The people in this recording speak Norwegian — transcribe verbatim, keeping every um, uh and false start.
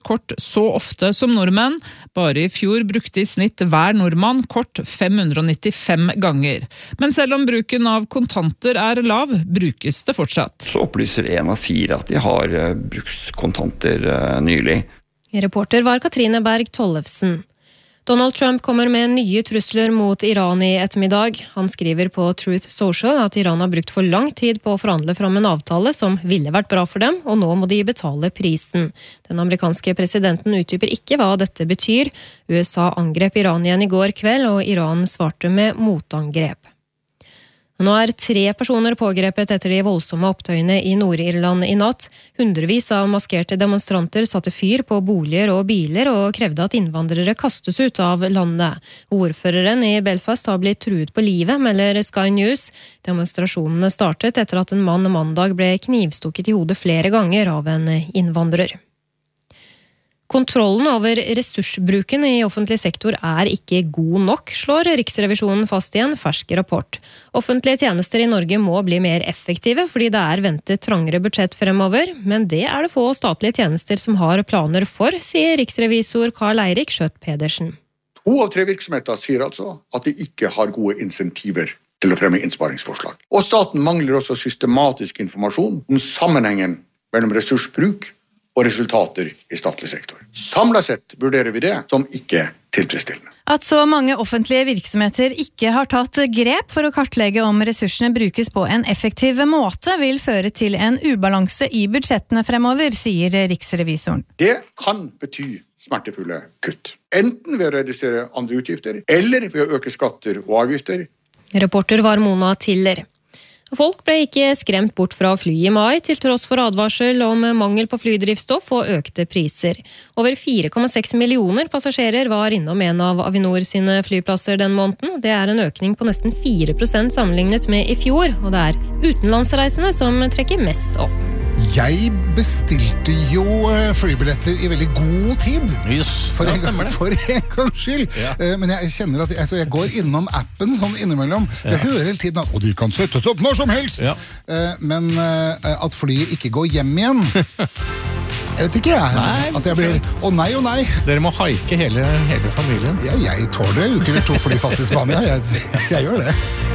kort så ofte som nordmenn. Bare i fjor brukte i snitt hver nordmann kort fem hundre nittifem ganger. Men selv om bruken av kontanter er lav, brukes det fortsatt. Så opplyser en av fire at de har brukt kontanter nylig. Reporter var Katrine Berg Tollefsen. Donald Trump kommer med nye trusler mot Iran i ettermiddag. Han skriver på Truth Social at Iran har brukt for lang tid på å forhandle fram en avtale som ville vært bra for dem, og nå må de betale prisen. Den amerikanske presidenten utdyper ikke hva dette betyr. U S A angrep Iran igjen i går kveld, og Iran svarte med motangrep. Nå er tre personer pågrepet etter de voldsomme opptøyene i Nord-Irland i natt. Hundrevis av maskerte demonstranter satte fyr på boliger og biler og krevde at innvandrere kastes ut av landet. Ordføreren i Belfast har blitt truet på livet, melder Sky News. Demonstrasjonene startet etter at en mann mandag ble knivstukket i hodet flere ganger av en innvandrer. Kontrollen over ressursbruken i offentlig sektor er ikke god nok, slår Riksrevisjonen fast i en fersk rapport. Offentlige tjenester i Norge må bli mer effektive, fordi det er ventet trangere budsjett fremover, men det er det få statlige tjenester som har planer for, sier riksrevisor Karl Eirik Skjøtt Pedersen. To av tre virksomheter sier altså at de ikke har gode insentiver til å fremme innsparingsforslag. Og staten mangler også systematisk informasjon om sammenhengen mellom ressursbruk og resultater i statlig sektor. Samlet sett vurderer vi det som ikke tilfredsstillende. At så mange offentlige virksomheter ikke har tatt grep for å kartlegge om ressursene brukes på en effektiv måte, vil føre til en ubalanse i budsjettene fremover, sier riksrevisoren. Det kan bety smertefulle kutt. Enten ved å redusere andre utgifter, eller ved å øke skatter og avgifter. Reporter var Mona Tiller. Folk ble ikke skremt bort fra fly i mai, til tross for advarsel om mangel på flydrivstoff og økte priser. Over fire komma seks millioner passasjerer var innom en av Avinor sine flyplasser den måneden. Det er en økning på nesten fire prosent sammenlignet med i fjor, og det er utenlandsreisende som trekker mest opp. Jeg bestilte jo flybilletter i veldig god tid. Yes, for, ja, en gang, for en gang skyld. Ja. Men jeg kjenner at jeg, altså, jeg går innom appen sånn innimellom. Ja. Jeg hører hele tiden at og du kan settes opp når som helst. Ja. Men at flyet ikke går hjem igjen, jeg vet ikke jeg. Nei, at jeg blir, å nei, å nei. Dere må haike hele, hele familien. Ja, jeg tåler en uke eller to fly fast i Spania. Jeg, jeg gjør det.